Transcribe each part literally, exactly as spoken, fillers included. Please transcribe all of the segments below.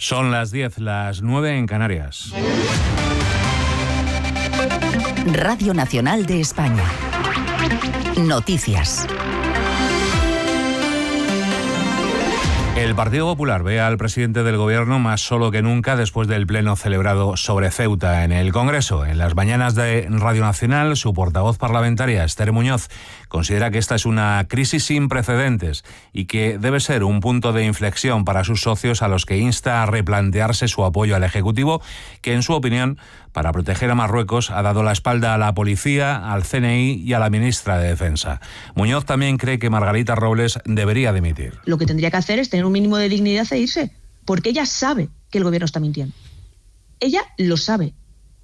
Son las diez, las nueve en Canarias. Radio Nacional de España. Noticias. El Partido Popular ve al presidente del Gobierno más solo que nunca después del pleno celebrado sobre Ceuta en el Congreso. En las mañanas de Radio Nacional, su portavoz parlamentaria, Esther Muñoz, considera que esta es una crisis sin precedentes y que debe ser un punto de inflexión para sus socios, a los que insta a replantearse su apoyo al Ejecutivo, que en su opinión, para proteger a Marruecos, ha dado la espalda a la policía, al C N I y a la ministra de Defensa. Muñoz también cree que Margarita Robles debería dimitir. Lo que tendría que hacer es tener un mínimo de dignidad e irse, porque ella sabe que el gobierno está mintiendo. Ella lo sabe.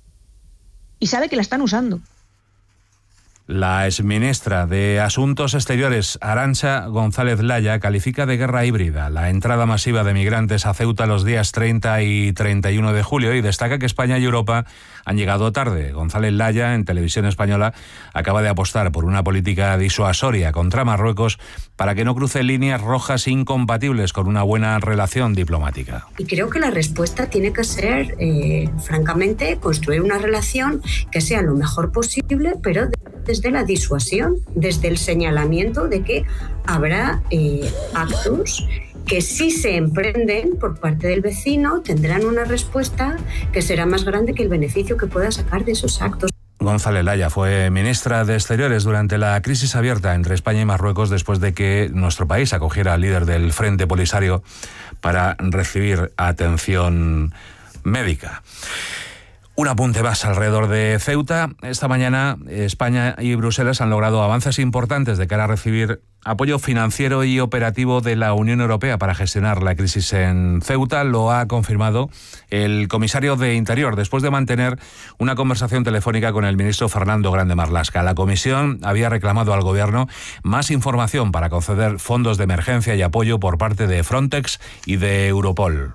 Y sabe que la están usando. La exministra de Asuntos Exteriores, Arantxa González Laya, califica de guerra híbrida la entrada masiva de migrantes a Ceuta los días treinta y treinta y uno de julio y destaca que España y Europa han llegado tarde. González Laya, en Televisión Española, acaba de apostar por una política disuasoria contra Marruecos para que no cruce líneas rojas incompatibles con una buena relación diplomática. Y creo que la respuesta tiene que ser, eh, francamente, construir una relación que sea lo mejor posible, pero desde la disuasión, desde el señalamiento de que habrá eh, actos que si se emprenden por parte del vecino tendrán una respuesta que será más grande que el beneficio que pueda sacar de esos actos. González Laya fue ministra de Exteriores durante la crisis abierta entre España y Marruecos después de que nuestro país acogiera al líder del Frente Polisario para recibir atención médica. Un apunte más alrededor de Ceuta. Esta mañana España y Bruselas han logrado avances importantes de cara a recibir apoyo financiero y operativo de la Unión Europea para gestionar la crisis en Ceuta. Lo ha confirmado el comisario de Interior después de mantener una conversación telefónica con el ministro Fernando Grande Marlaska. La comisión había reclamado al gobierno más información para conceder fondos de emergencia y apoyo por parte de Frontex y de Europol.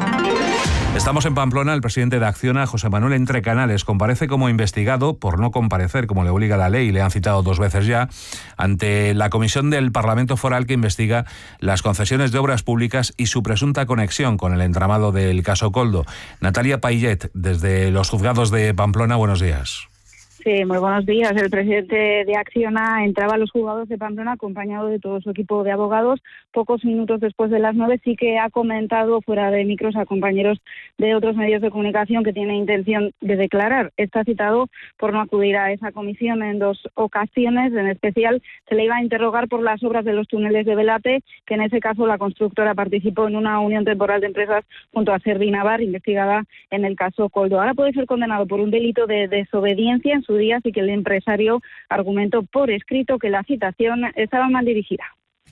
Estamos en Pamplona. El presidente de Acciona, José Manuel Entrecanales, comparece como investigado por no comparecer, como le obliga la ley, le han citado dos veces ya, ante la comisión del Parlamento Foral que investiga las concesiones de obras públicas y su presunta conexión con el entramado del caso Koldo. Natalia Payet, desde los juzgados de Pamplona, buenos días. Sí, muy buenos días. El presidente de Acciona entraba a los juzgados de Pamplona acompañado de todo su equipo de abogados. Pocos minutos después de las nueve sí que ha comentado fuera de micros a compañeros de otros medios de comunicación que tiene intención de declarar. Está citado por no acudir a esa comisión en dos ocasiones. En especial se le iba a interrogar por las obras de los túneles de Belate, que en ese caso la constructora participó en una unión temporal de empresas junto a Servinavar, investigada en el caso Koldo. Ahora puede ser condenado por un delito de desobediencia en su día, así que el empresario argumentó por escrito que la citación estaba mal dirigida.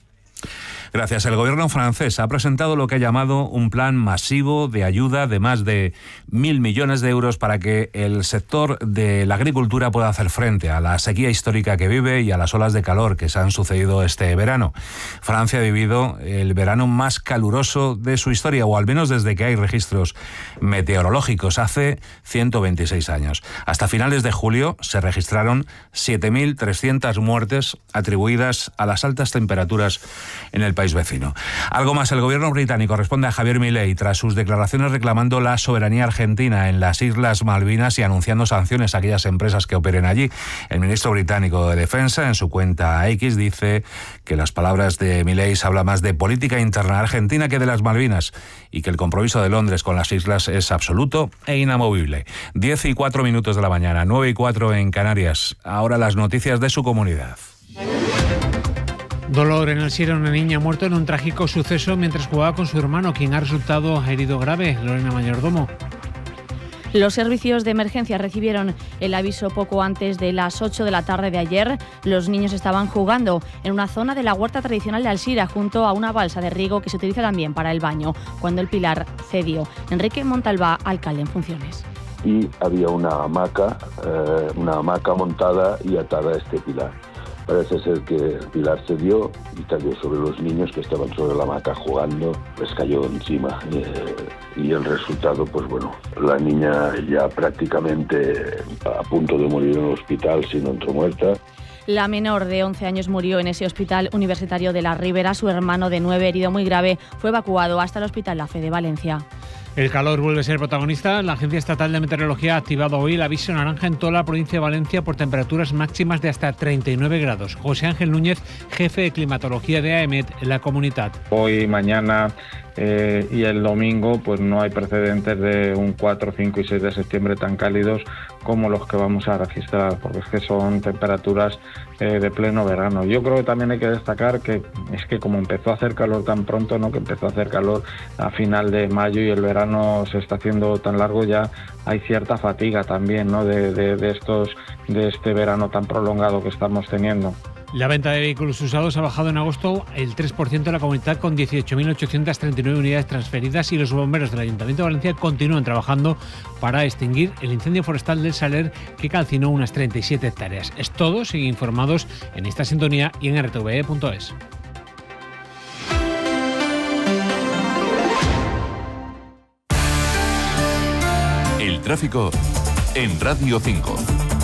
Gracias. El gobierno francés ha presentado lo que ha llamado un plan masivo de ayuda de más de mil millones de euros para que el sector de la agricultura pueda hacer frente a la sequía histórica que vive y a las olas de calor que se han sucedido este verano. Francia ha vivido el verano más caluroso de su historia, o al menos desde que hay registros meteorológicos, hace ciento veintiséis años. Hasta finales de julio se registraron siete mil trescientas muertes atribuidas a las altas temperaturas en el país vecino. Algo más, el gobierno británico responde a Javier Milei tras sus declaraciones reclamando la soberanía argentina en las Islas Malvinas y anunciando sanciones a aquellas empresas que operen allí. El ministro británico de Defensa, en su cuenta X, dice que las palabras de Milei hablan más de política interna argentina que de las Malvinas y que el compromiso de Londres con las islas es absoluto e inamovible. Diez y cuatro minutos de la mañana, nueve y cuatro en Canarias. Ahora las noticias de su comunidad. Dolor en el Sierra, una niña ha muerto en un trágico suceso mientras jugaba con su hermano, quien ha resultado herido grave. Lorena Mayordomo. Los servicios de emergencia recibieron el aviso poco antes de las ocho de la tarde de ayer. Los niños estaban jugando en una zona de la huerta tradicional de Alsira, junto a una balsa de riego que se utiliza también para el baño, cuando el pilar cedió. Enrique Montalbá, alcalde en funciones. Y había una hamaca, eh, una hamaca montada y atada a este pilar. Parece ser que el pilar cedió y cayó sobre los niños que estaban sobre la hamaca jugando, les cayó encima. Eh, y el resultado, pues bueno, la niña ya prácticamente a punto de morir en el hospital, si no entró muerta. La menor de once años murió en ese hospital universitario de La Ribera. Su hermano de nueve, herido muy grave, fue evacuado hasta el Hospital La Fe de Valencia. El calor vuelve a ser protagonista. La Agencia Estatal de Meteorología ha activado hoy el aviso naranja en toda la provincia de Valencia por temperaturas máximas de hasta treinta y nueve grados. José Ángel Núñez, jefe de climatología de AEMET en la comunidad. Hoy, mañana eh, y el domingo pues no hay precedentes de un cuatro, cinco y seis de septiembre tan cálidos como los que vamos a registrar, porque es que son temperaturas eh, de pleno verano. Yo creo que también hay que destacar que es que como empezó a hacer calor tan pronto, ¿no? que empezó a hacer calor a final de mayo y el verano se está haciendo tan largo, ya hay cierta fatiga también, ¿no? de, de, de estos de este verano tan prolongado que estamos teniendo. La venta de vehículos usados ha bajado en agosto el tres por ciento de la comunidad, con dieciocho mil ochocientas treinta y nueve unidades transferidas, y los bomberos del Ayuntamiento de Valencia continúan trabajando para extinguir el incendio forestal del Saler, que calcinó unas treinta y siete hectáreas. Es todo, sigue informados en esta sintonía y en r t v e punto es. El tráfico en Radio cinco.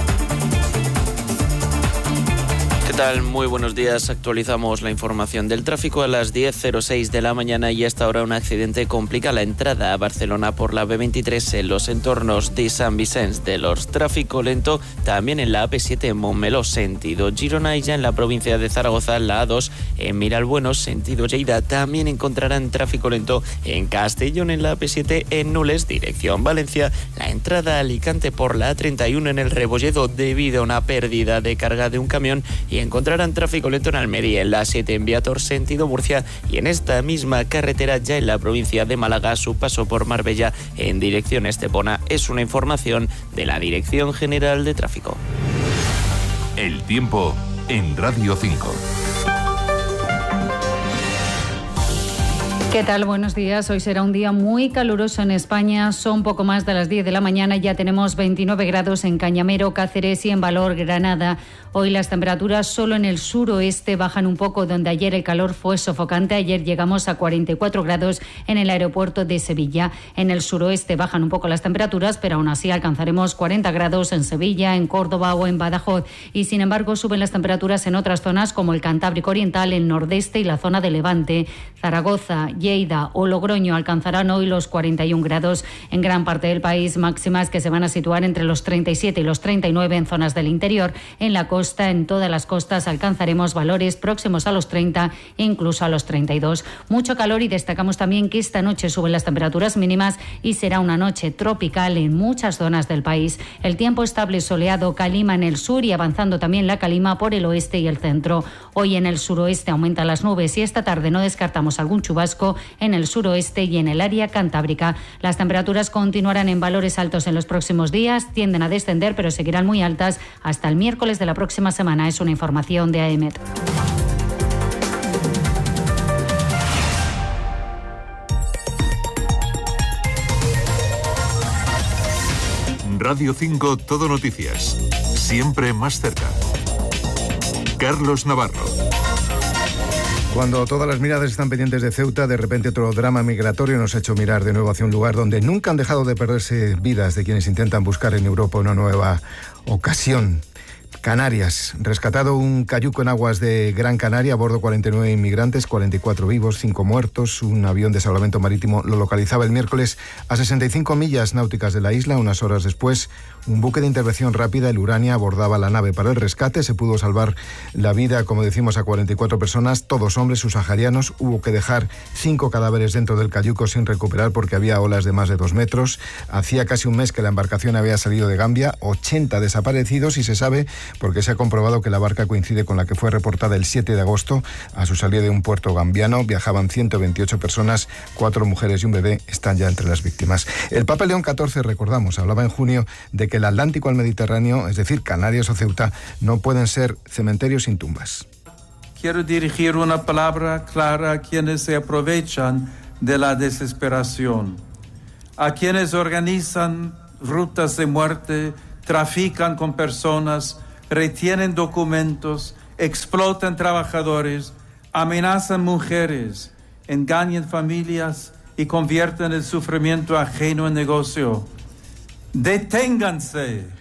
¿Qué tal? Muy buenos días. Actualizamos la información del tráfico a las diez cero seis de la mañana y hasta ahora un accidente complica la entrada a Barcelona por la B veintitrés en los entornos de San Vicente de los. Tráfico lento también en la A P siete en Montmeló, sentido Girona, y ya en la provincia de Zaragoza, la A dos en Miralbueno, sentido Lleida. También encontrarán tráfico lento en Castellón en la A P siete en Nules, dirección Valencia. La entrada a Alicante por la A treinta y uno en el Rebolledo debido a una pérdida de carga de un camión, y encontrarán tráfico lento en Almería, en la A siete en Viator, sentido Murcia, y en esta misma carretera ya en la provincia de Málaga, su paso por Marbella en dirección Estepona. Es una información de la Dirección General de Tráfico. El tiempo en Radio cinco. ¿Qué tal? Buenos días. Hoy será un día muy caluroso en España. Son poco más de las diez de la mañana. Ya tenemos veintinueve grados en Cañamero, Cáceres y en Valor, Granada. Hoy las temperaturas solo en el suroeste bajan un poco, donde ayer el calor fue sofocante. Ayer llegamos a cuarenta y cuatro grados en el aeropuerto de Sevilla. En el suroeste bajan un poco las temperaturas, pero aún así alcanzaremos cuarenta grados en Sevilla, en Córdoba o en Badajoz. Y sin embargo suben las temperaturas en otras zonas como el Cantábrico Oriental, el nordeste y la zona de Levante. Zaragoza, Lleida o Logroño alcanzarán hoy los cuarenta y un grados. En gran parte del país, máximas que se van a situar entre los treinta y siete y los treinta y nueve en zonas del interior. En la costa, en todas las costas, alcanzaremos valores próximos a los treinta e incluso a los treinta y dos. Mucho calor, y destacamos también que esta noche suben las temperaturas mínimas y será una noche tropical en muchas zonas del país. El tiempo estable soleado, calima en el sur y avanzando también la calima por el oeste y el centro. Hoy en el suroeste aumentan las nubes y esta tarde no descartamos algún chubasco en el suroeste y en el área cantábrica. Las temperaturas continuarán en valores altos en los próximos días, tienden a descender pero seguirán muy altas hasta el miércoles de la próxima semana. Es una información de AEMET. Radio cinco Todo Noticias. Siempre más cerca. Carlos Navarro. Cuando todas las miradas están pendientes de Ceuta, de repente otro drama migratorio nos ha hecho mirar de nuevo hacia un lugar donde nunca han dejado de perderse vidas de quienes intentan buscar en Europa una nueva ocasión. Canarias, rescatado un cayuco en aguas de Gran Canaria, a bordo cuarenta y nueve inmigrantes, cuarenta y cuatro vivos, cinco muertos. Un avión de salvamento marítimo lo localizaba el miércoles a sesenta y cinco millas náuticas de la isla. Unas horas después, un buque de intervención rápida, el Urania, abordaba la nave para el rescate. Se pudo salvar la vida, como decimos, a cuarenta y cuatro personas, todos hombres subsaharianos. Hubo que dejar cinco cadáveres dentro del cayuco sin recuperar porque había olas de más de dos metros. Hacía casi un mes que la embarcación había salido de Gambia, ochenta desaparecidos, y se sabe porque se ha comprobado que la barca coincide con la que fue reportada el siete de agosto a su salida de un puerto gambiano. Viajaban ciento veintiocho personas, cuatro mujeres y un bebé están ya entre las víctimas. El Papa León catorce, recordamos, hablaba en junio de que el Atlántico al Mediterráneo, es decir, Canarias o Ceuta, no pueden ser cementerios sin tumbas. Quiero dirigir una palabra clara a quienes se aprovechan de la desesperación, a quienes organizan rutas de muerte, trafican con personas, retienen documentos, explotan trabajadores, amenazan mujeres, engañan familias y convierten el sufrimiento ajeno en negocio. ¡Deténganse!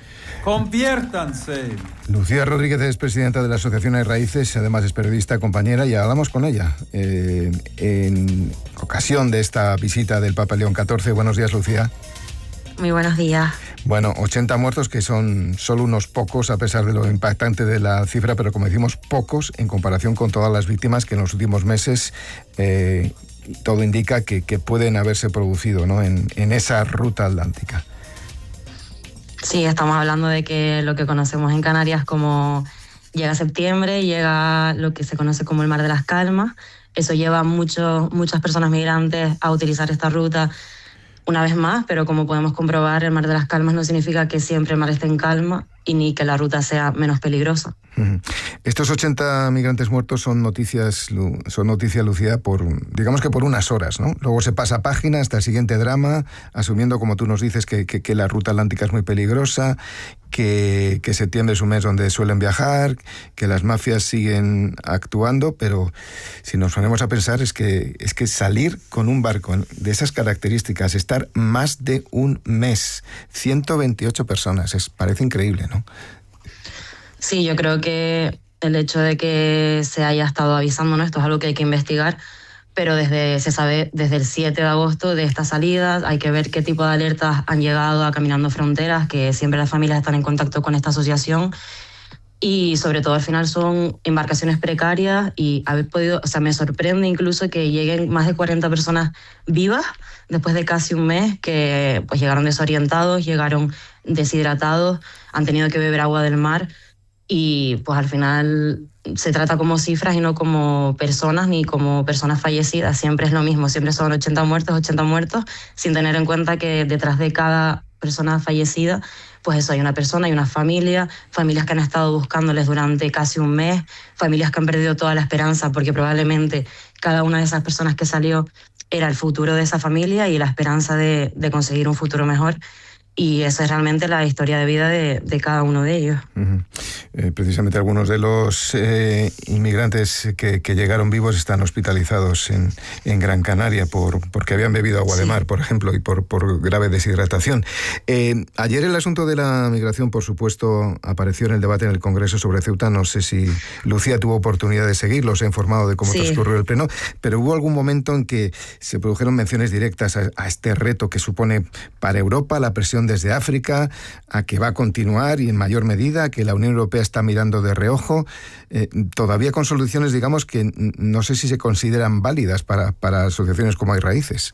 Conviértanse. Lucía Rodríguez es presidenta de la Asociación Hay Raíces, además es periodista, compañera, y hablamos con ella eh, en ocasión de esta visita del Papa León catorce. Buenos días, Lucía. Muy buenos días. Bueno, ochenta muertos, que son solo unos pocos, a pesar de lo impactante de la cifra, pero como decimos, pocos en comparación con todas las víctimas que en los últimos meses eh, todo indica que, que pueden haberse producido, ¿no?, en, en esa ruta atlántica. Sí, estamos hablando de que lo que conocemos en Canarias como llega septiembre, llega lo que se conoce como el Mar de las Calmas. Eso lleva mucho, muchas personas migrantes a utilizar esta ruta una vez más, pero como podemos comprobar, el Mar de las Calmas no significa que siempre el mar esté en calma y ni que la ruta sea menos peligrosa. Uh-huh. Estos ochenta migrantes muertos son noticias, son noticia, Lucía, por, digamos que por unas horas, ¿no? Luego se pasa página hasta el siguiente drama, asumiendo, como tú nos dices, que, que, que la ruta atlántica es muy peligrosa, que, que septiembre es un mes donde suelen viajar, que las mafias siguen actuando, pero si nos ponemos a pensar es que, es que salir con un barco de esas características, estar más de un mes, ciento veintiocho personas, es, parece increíble, ¿no? Sí, yo creo que el hecho de que se haya estado avisando, ¿no?, esto es algo que hay que investigar, pero desde se sabe desde el siete de agosto de estas salidas, hay que ver qué tipo de alertas han llegado a Caminando Fronteras, que siempre las familias están en contacto con esta asociación, y sobre todo al final son embarcaciones precarias y haber podido, o sea, me sorprende incluso que lleguen más de cuarenta personas vivas después de casi un mes, que pues llegaron desorientados, llegaron deshidratados, han tenido que beber agua del mar. Y pues al final se trata como cifras y no como personas ni como personas fallecidas. Siempre es lo mismo, siempre son ochenta muertos, ochenta muertos, sin tener en cuenta que detrás de cada persona fallecida, pues eso, hay una persona, hay una familia, familias que han estado buscándoles durante casi un mes, familias que han perdido toda la esperanza porque probablemente cada una de esas personas que salió era el futuro de esa familia y la esperanza de, de conseguir un futuro mejor. Y esa es realmente la historia de vida de, de cada uno de ellos. Uh-huh. Eh, precisamente algunos de los eh, inmigrantes que, que llegaron vivos están hospitalizados en, en Gran Canaria por, porque habían bebido agua sí. de mar, por ejemplo, y por, por grave deshidratación. Eh, ayer el asunto de la migración, por supuesto, apareció en el debate en el Congreso sobre Ceuta. No sé si Lucía tuvo oportunidad de seguirlo, se ha informado de cómo sí. transcurrió el pleno, pero hubo algún momento en que se produjeron menciones directas a, a este reto que supone para Europa la presión desde África, a que va a continuar y en mayor medida, que la Unión Europea está mirando de reojo, eh, todavía con soluciones, digamos, que no sé si se consideran válidas para, para asociaciones como Hay Raíces.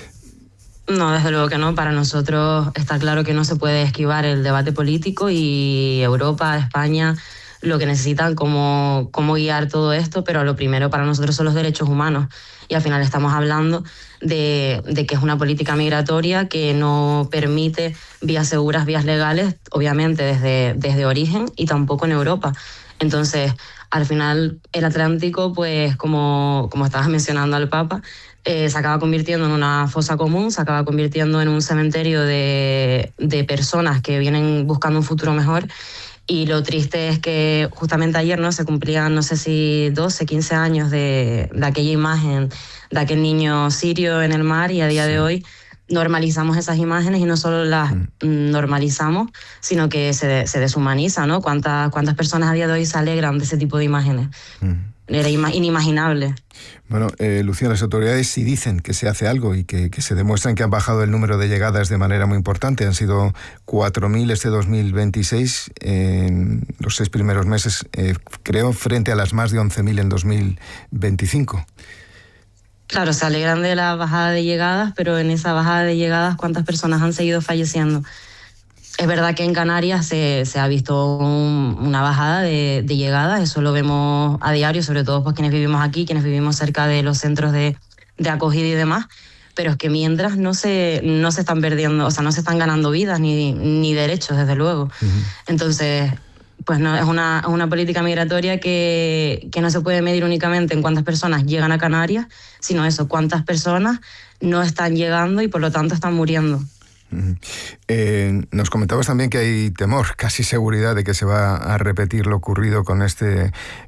No, desde luego que no. Para nosotros está claro que no se puede esquivar el debate político y Europa, España, lo que necesitan cómo, cómo guiar todo esto, pero lo primero para nosotros son los derechos humanos. Y al final estamos hablando de, de que es una política migratoria que no permite vías seguras, vías legales, obviamente desde, desde origen y tampoco en Europa. Entonces, al final el Atlántico, pues como, como estabas mencionando al Papa, eh, se acaba convirtiendo en una fosa común, se acaba convirtiendo en un cementerio de, de personas que vienen buscando un futuro mejor. Y lo triste es que justamente ayer no se cumplían, no sé si doce, quince años de, de aquella imagen, de aquel niño sirio en el mar, y a día sí. de hoy normalizamos esas imágenes y no solo las mm. normalizamos, sino que se, se deshumaniza, ¿no? ¿Cuántas, cuántas personas a día de hoy se alegran de ese tipo de imágenes? Mm. Era inimaginable. Bueno, eh, Lucía, las autoridades sí dicen que se hace algo y que, que se demuestran que han bajado el número de llegadas de manera muy importante. Han sido cuatro mil este dos mil veintiséis en los seis primeros meses, eh, creo, frente a las más de once mil en dos mil veinticinco. Claro, se alegran de la bajada de llegadas, pero en esa bajada de llegadas, ¿cuántas personas han seguido falleciendo? Es verdad que en Canarias se, se ha visto un, una bajada de, de llegadas, eso lo vemos a diario, sobre todo pues quienes vivimos aquí, quienes vivimos cerca de los centros de, de acogida y demás, pero es que mientras no se, no se están perdiendo, o sea, no se están ganando vidas ni, ni derechos, desde luego. Uh-huh. Entonces, pues no, es una, una política migratoria que, que no se puede medir únicamente en cuántas personas llegan a Canarias, sino eso, cuántas personas no están llegando y por lo tanto están muriendo. Uh-huh. Eh, nos comentabas también que hay temor, casi seguridad, de que se va a repetir lo ocurrido con este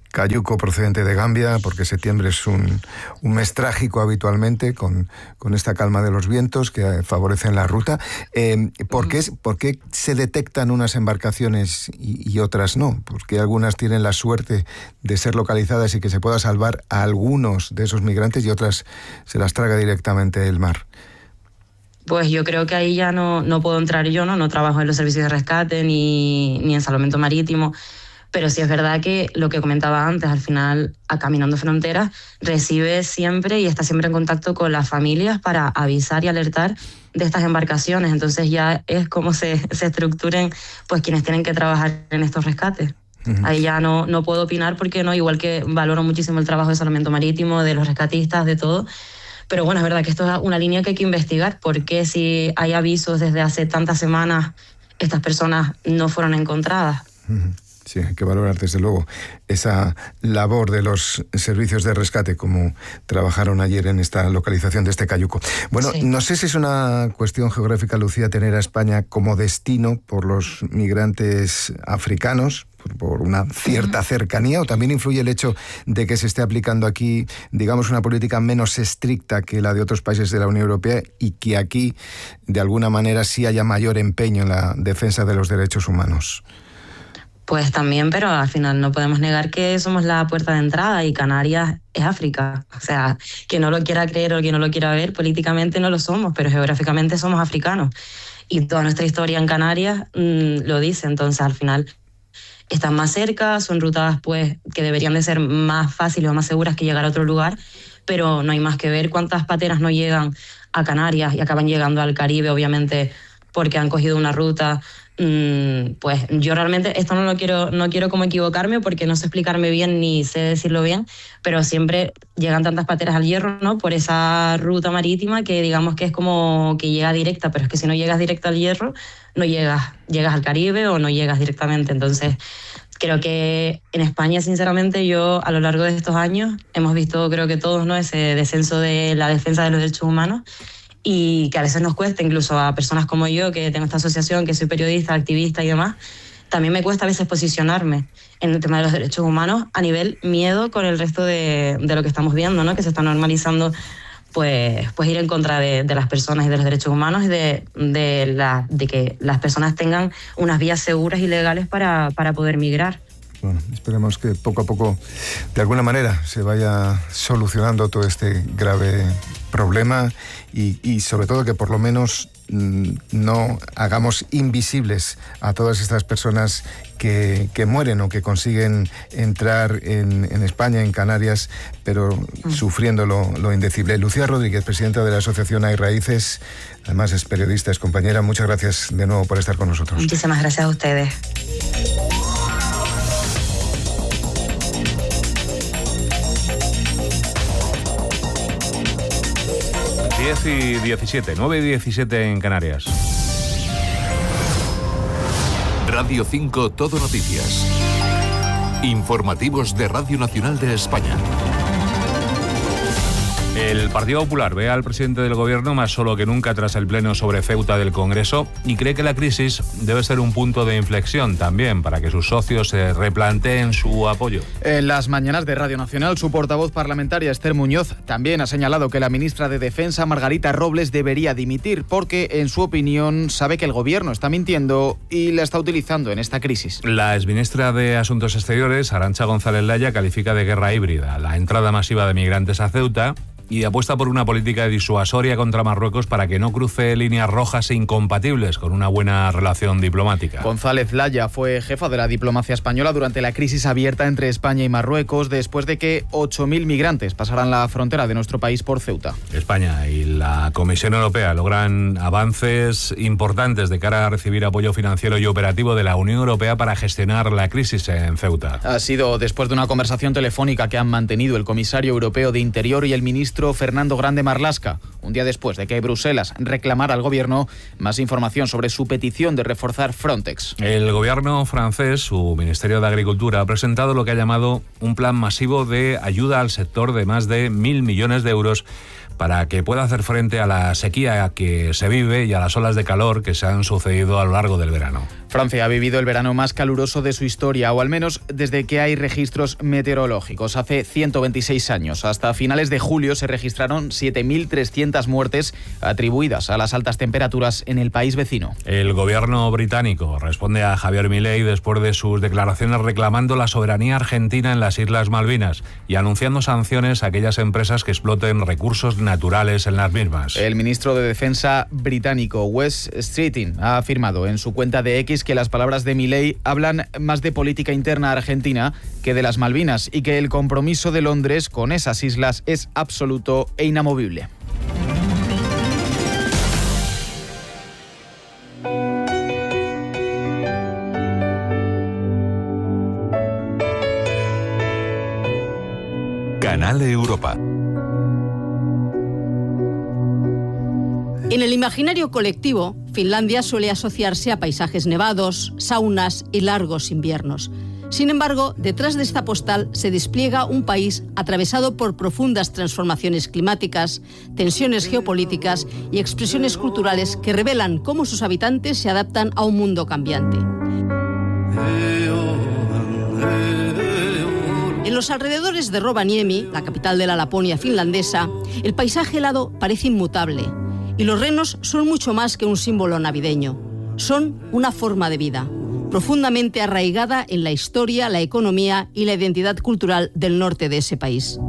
cayuco procedente de Gambia, porque septiembre es un, un mes trágico habitualmente, con, con esta calma de los vientos que favorecen la ruta. Eh, ¿por, qué, ¿Por qué se detectan unas embarcaciones y, y otras no? Porque algunas tienen la suerte de ser localizadas y que se pueda salvar a algunos de esos migrantes y otras se las traga directamente el mar. Pues yo creo que ahí ya no, no puedo entrar yo, ¿no? No trabajo en los servicios de rescate ni, ni en salvamento marítimo, pero sí es verdad que lo que comentaba antes, al final, a Caminando Fronteras, recibe siempre y está siempre en contacto con las familias para avisar y alertar de estas embarcaciones. Entonces ya es como se, se estructuren pues quienes tienen que trabajar en estos rescates. Uh-huh. Ahí ya no, no puedo opinar porque no, igual que valoro muchísimo el trabajo de salvamento marítimo, de los rescatistas, de todo. Pero bueno, es verdad que esto es una línea que hay que investigar, porque si hay avisos desde hace tantas semanas, estas personas no fueron encontradas. Sí, hay que valorar desde luego esa labor de los servicios de rescate, como trabajaron ayer en esta localización de este cayuco. Bueno, sí. No sé si es una cuestión geográfica, Lucía, tener a España como destino por los migrantes africanos, por una cierta cercanía, o también influye el hecho de que se esté aplicando aquí, digamos, una política menos estricta que la de otros países de la Unión Europea y que aquí, de alguna manera, sí haya mayor empeño en la defensa de los derechos humanos. Pues también, pero al final no podemos negar que somos la puerta de entrada y Canarias es África. O sea, quien no lo quiera creer o quien no lo quiera ver, políticamente no lo somos, pero geográficamente somos africanos. Y toda nuestra historia en Canarias mmm, lo dice, entonces al final están más cerca, son rutas pues que deberían de ser más fáciles o más seguras que llegar a otro lugar, pero no hay más que ver cuántas pateras no llegan a Canarias y acaban llegando al Caribe, obviamente, porque han cogido una ruta. Mmm, pues yo realmente esto no lo quiero, no quiero como equivocarme porque no sé explicarme bien ni sé decirlo bien, pero siempre llegan tantas pateras al Hierro, ¿no? Por esa ruta marítima que digamos que es como que llega directa, pero es que si no llegas directo al Hierro, no llegas, llegas al Caribe o no llegas directamente. Entonces creo que en España, sinceramente, yo a lo largo de estos años hemos visto, creo que todos, ¿no? Ese descenso de la defensa de los derechos humanos, y que a veces nos cuesta, incluso a personas como yo, que tengo esta asociación, que soy periodista, activista y demás, también me cuesta a veces posicionarme en el tema de los derechos humanos a nivel miedo con el resto de, de lo que estamos viendo, ¿no? Que se está normalizando pues, pues ir en contra de, de las personas y de los derechos humanos y de, de, la, de que las personas tengan unas vías seguras y legales para, para poder migrar. Bueno, esperemos que poco a poco, de alguna manera, se vaya solucionando todo este grave problema y, y sobre todo que por lo menos mmm, no hagamos invisibles a todas estas personas que, que mueren o que consiguen entrar en, en España, en Canarias, pero mm. sufriendo lo, lo indecible. Lucía Rodríguez, presidenta de la Asociación Hay Raíces, además es periodista, es compañera. Muchas gracias de nuevo por estar con nosotros. Muchísimas gracias a ustedes. diez y diecisiete, nueve y diecisiete en Canarias. Radio cinco Todo Noticias. Informativos de Radio Nacional de España. El Partido Popular ve al presidente del Gobierno más solo que nunca tras el pleno sobre Ceuta del Congreso y cree que la crisis debe ser un punto de inflexión también para que sus socios se replanteen su apoyo. En las mañanas de Radio Nacional, su portavoz parlamentaria Esther Muñoz también ha señalado que la ministra de Defensa, Margarita Robles, debería dimitir porque, en su opinión, sabe que el Gobierno está mintiendo y la está utilizando en esta crisis. La exministra de Asuntos Exteriores, Arantxa González Laya, califica de guerra híbrida la entrada masiva de migrantes a Ceuta y apuesta por una política disuasoria contra Marruecos para que no cruce líneas rojas e incompatibles con una buena relación diplomática. González Laya fue jefa de la diplomacia española durante la crisis abierta entre España y Marruecos después de que ocho mil migrantes pasaran la frontera de nuestro país por Ceuta. España y la Comisión Europea logran avances importantes de cara a recibir apoyo financiero y operativo de la Unión Europea para gestionar la crisis en Ceuta. Ha sido después de una conversación telefónica que han mantenido el comisario europeo de Interior y el ministro Fernando Grande Marlaska, un día después de que Bruselas reclamara al gobierno más información sobre su petición de reforzar Frontex. El gobierno francés, su Ministerio de Agricultura, ha presentado lo que ha llamado un plan masivo de ayuda al sector de más de mil millones de euros para que pueda hacer frente a la sequía que se vive y a las olas de calor que se han sucedido a lo largo del verano. Francia ha vivido el verano más caluroso de su historia, o al menos desde que hay registros meteorológicos. Hace ciento veintiséis años, hasta finales de julio, se registraron siete mil trescientas muertes atribuidas a las altas temperaturas en el país vecino. El gobierno británico responde a Javier Milei después de sus declaraciones reclamando la soberanía argentina en las Islas Malvinas y anunciando sanciones a aquellas empresas que exploten recursos naturales en las mismas. El ministro de Defensa británico, Wes Streeting, ha afirmado en su cuenta de X que las palabras de Milei hablan más de política interna argentina que de las Malvinas y que el compromiso de Londres con esas islas es absoluto e inamovible. Canal Europa. En el imaginario colectivo, Finlandia suele asociarse a paisajes nevados, saunas y largos inviernos. Sin embargo, detrás de esta postal se despliega un país atravesado por profundas transformaciones climáticas, tensiones geopolíticas y expresiones culturales que revelan cómo sus habitantes se adaptan a un mundo cambiante. En los alrededores de Rovaniemi, la capital de la Laponia finlandesa, el paisaje helado parece inmutable. Y los renos son mucho más que un símbolo navideño. Son una forma de vida, profundamente arraigada en la historia, la economía y la identidad cultural del norte de ese país.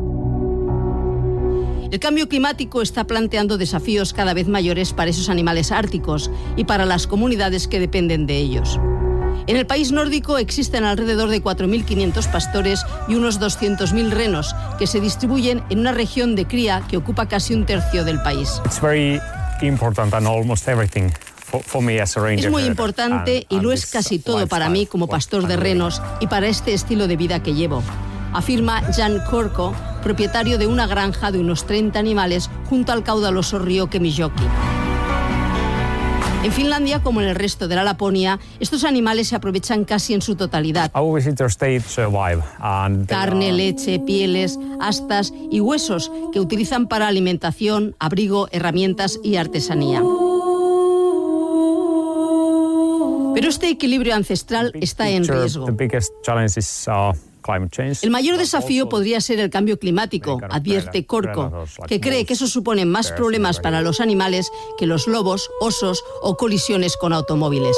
El cambio climático está planteando desafíos cada vez mayores para esos animales árticos y para las comunidades que dependen de ellos. En el país nórdico existen alrededor de cuatro mil quinientos pastores y unos doscientos mil renos que se distribuyen en una región de cría que ocupa casi un tercio del país. Es muy importante y lo es casi todo para mí como pastor de renos y para este estilo de vida que llevo, afirma Jan Korko, propietario de una granja de unos treinta animales junto al caudaloso río Kemijoki. En Finlandia, como en el resto de la Laponia, estos animales se aprovechan casi en su totalidad. Carne, leche, pieles, astas y huesos que utilizan para alimentación, abrigo, herramientas y artesanía. Pero este equilibrio ancestral está en riesgo. El mayor desafío podría ser el cambio climático, advierte Korko, que cree que eso supone más problemas para los animales que los lobos, osos o colisiones con automóviles.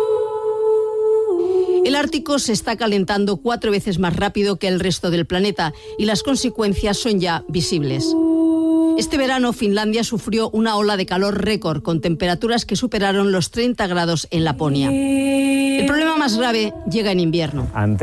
El Ártico se está calentando cuatro veces más rápido que el resto del planeta y las consecuencias son ya visibles. Este verano Finlandia sufrió una ola de calor récord con temperaturas que superaron los treinta grados en Laponia. El problema más grave llega en invierno.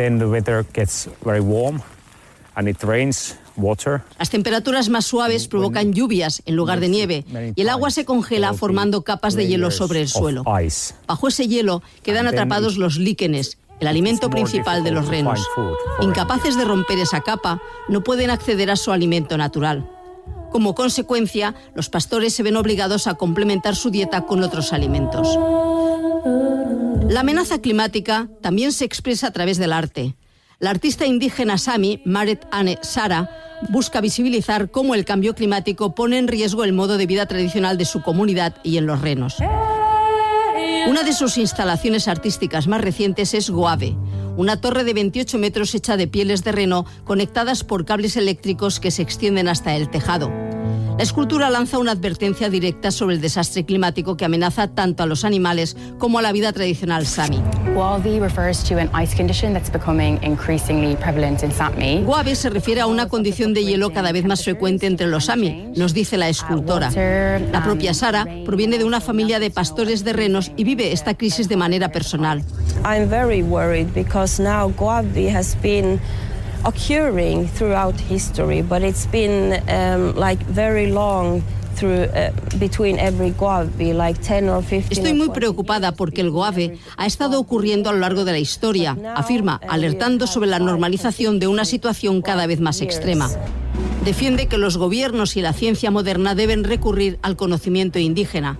Las temperaturas más suaves provocan lluvias en lugar de nieve y el agua se congela formando capas de hielo sobre el suelo. Bajo ese hielo quedan atrapados los líquenes, el alimento principal de los renos. Incapaces de romper esa capa, no pueden acceder a su alimento natural. Como consecuencia, los pastores se ven obligados a complementar su dieta con otros alimentos. La amenaza climática también se expresa a través del arte. La artista indígena Sami, Maret Anne Sara, busca visibilizar cómo el cambio climático pone en riesgo el modo de vida tradicional de su comunidad y en los renos. Una de sus instalaciones artísticas más recientes es Goave, una torre de veintiocho metros hecha de pieles de reno conectadas por cables eléctricos que se extienden hasta el tejado. La escultura lanza una advertencia directa sobre el desastre climático que amenaza tanto a los animales como a la vida tradicional Sami. Goave refers to an ice condition that's becoming increasingly prevalent in Sápmi. Goave se refiere a una condición de hielo cada vez más frecuente entre los Sami, nos dice la escultora. La propia Sara proviene de una familia de pastores de renos y vive esta crisis de manera personal. I'm very worried because now Goave has been occurring throughout history, but it's been um, like very long through uh, between every Goave, like ten or fifteen. Estoy muy preocupada porque el Goave ha estado ocurriendo a lo largo de la historia, afirma, alertando sobre la normalización de una situación cada vez más extrema. Defiende que los gobiernos y la ciencia moderna deben recurrir al conocimiento indígena.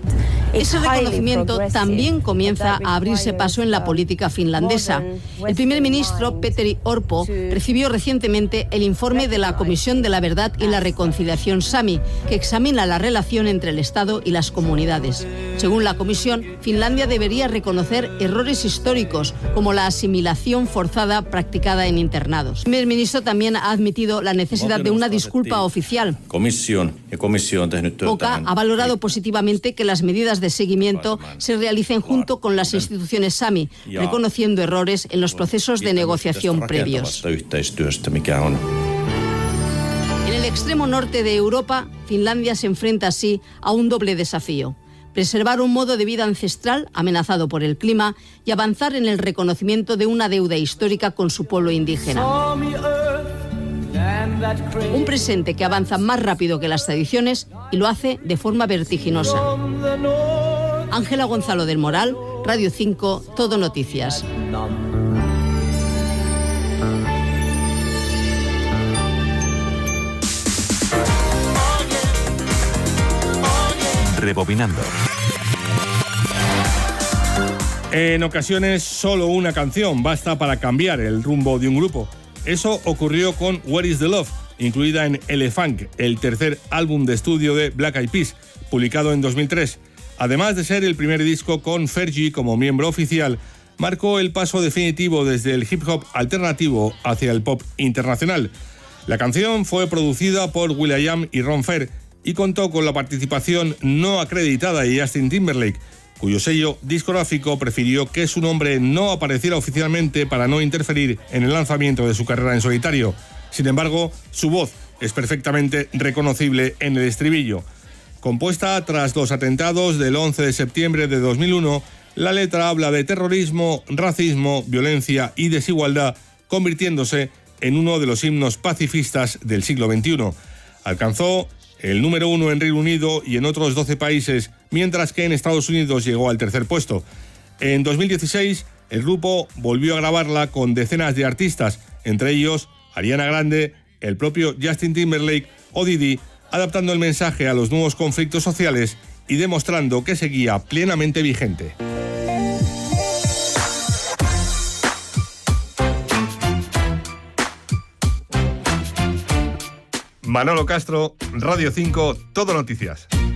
Ese reconocimiento también comienza a abrirse paso en la política finlandesa. El primer ministro, Petteri Orpo, recibió recientemente el informe de la Comisión de la Verdad y la Reconciliación Sami, que examina la relación entre el Estado y las comunidades. Según la comisión, Finlandia debería reconocer errores históricos, como la asimilación forzada practicada en internados. El primer ministro también ha admitido la necesidad de una disculpa oficial. Oca ha valorado positivamente que las medidas de seguimiento se realicen junto con las instituciones Sami, reconociendo errores en los procesos de negociación previos. En el extremo norte de Europa, Finlandia se enfrenta así a un doble desafío: preservar un modo de vida ancestral amenazado por el clima y avanzar en el reconocimiento de una deuda histórica con su pueblo indígena. Un presente que avanza más rápido que las tradiciones y lo hace de forma vertiginosa. Ángela Gonzalo del Moral, Radio cinco, Todo Noticias. Rebobinando. En ocasiones, solo una canción basta para cambiar el rumbo de un grupo. Eso ocurrió con Where is the Love, incluida en Elefunk, el tercer álbum de estudio de Black Eyed Peas, publicado en dos mil tres. Además de ser el primer disco con Fergie como miembro oficial, marcó el paso definitivo desde el hip hop alternativo hacia el pop internacional. La canción fue producida por will.i.am y Ron Fair y contó con la participación no acreditada de Justin Timberlake, cuyo sello discográfico prefirió que su nombre no apareciera oficialmente para no interferir en el lanzamiento de su carrera en solitario. Sin embargo, su voz es perfectamente reconocible en el estribillo. Compuesta tras los atentados del once de septiembre de dos mil uno, la letra habla de terrorismo, racismo, violencia y desigualdad, convirtiéndose en uno de los himnos pacifistas del siglo veintiuno. Alcanzó el número uno en Reino Unido y en otros doce países, mientras que en Estados Unidos llegó al tercer puesto. En dos mil dieciséis, el grupo volvió a grabarla con decenas de artistas, entre ellos Ariana Grande, el propio Justin Timberlake o Diddy, adaptando el mensaje a los nuevos conflictos sociales y demostrando que seguía plenamente vigente. Manolo Castro, Radio cinco, Todo Noticias.